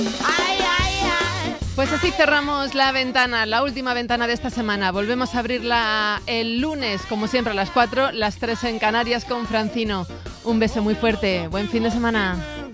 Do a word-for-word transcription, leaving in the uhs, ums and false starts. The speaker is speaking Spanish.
Ay, ay, ay. Pues así cerramos la ventana, la última ventana de esta semana. Volvemos a abrirla el lunes, como siempre, a las cuatro, las tres en Canarias con Francino. Un beso muy fuerte. Buen fin de semana.